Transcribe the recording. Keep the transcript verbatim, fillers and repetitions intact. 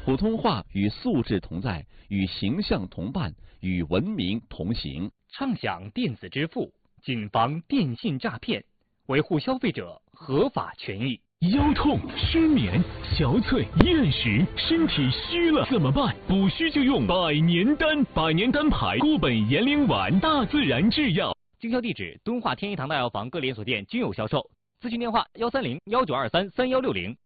普通话与素质同在，与形象同伴，与文明同行。 畅享电子支付，谨防电信诈骗，维护消费者合法权益。 腰痛、失眠、憔悴、厌食，身体虚了怎么办？补虚就用百年丹，百年丹牌固本延龄丸，大自然制药。 经销地址：敦化天一堂大药房各连锁店均有销售。咨询电话：幺三零幺九二三三幺六零。